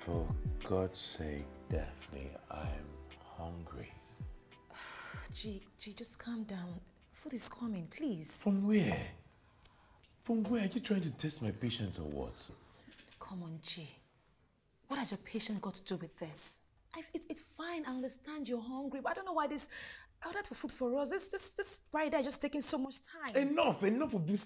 For God's sake, Daphne, I'm hungry. G, just calm down. Food is coming, please. From where? From where? Are you trying to test my patience or what? Come on, G. What has your patient got to do with this? It's fine, I understand you're hungry, but I don't know why this ordered for food for us. This rider is just taking so much time. Enough of this